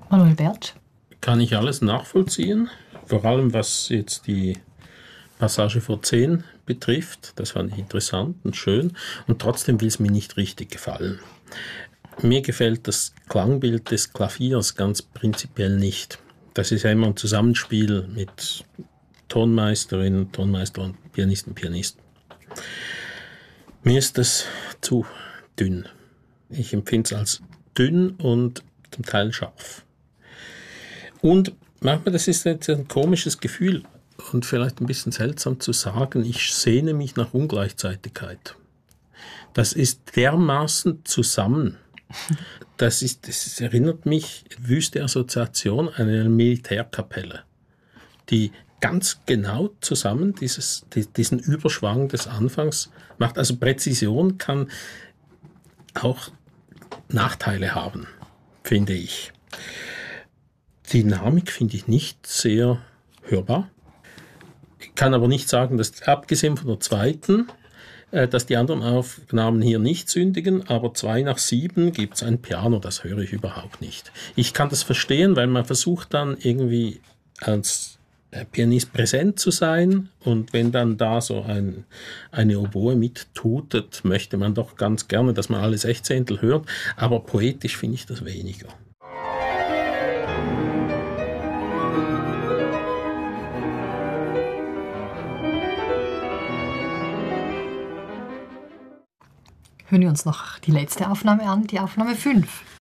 Manuel Bertsch. Kann ich alles nachvollziehen, vor allem was jetzt die Passage vor 10 betrifft. Das fand ich interessant und schön und trotzdem will es mir nicht richtig gefallen. Mir gefällt das Klangbild des Klaviers ganz prinzipiell nicht. Das ist ja immer ein Zusammenspiel mit Tonmeisterin, Tonmeister und Pianisten, Pianisten. Mir ist das zu dünn. Ich empfinde es als dünn und zum Teil scharf. Und manchmal, das ist jetzt ein komisches Gefühl und vielleicht ein bisschen seltsam zu sagen, ich sehne mich nach Ungleichzeitigkeit. Das ist dermaßen zusammen. Das erinnert mich, wüste Assoziation, an eine Militärkapelle, die ganz genau zusammen diesen Überschwang des Anfangs macht. Also Präzision kann auch Nachteile haben, finde ich. Dynamik finde ich nicht sehr hörbar. Ich kann aber nicht sagen, dass abgesehen von der zweiten, dass die anderen Aufnahmen hier nicht sündigen, aber 2 nach 7 gibt es ein Piano, das höre ich überhaupt nicht. Ich kann das verstehen, weil man versucht dann irgendwie als Pianist präsent zu sein und wenn dann da so eine Oboe mittutet, möchte man doch ganz gerne, dass man alle Sechzehntel hört, aber poetisch finde ich das weniger. Hören wir uns noch die letzte Aufnahme an, die Aufnahme 5.